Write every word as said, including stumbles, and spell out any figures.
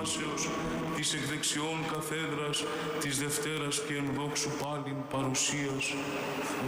γνώσεως, της εκ δεξιών καθέδρας, της Δευτέρας και εν δόξου πάλιν παρουσίας.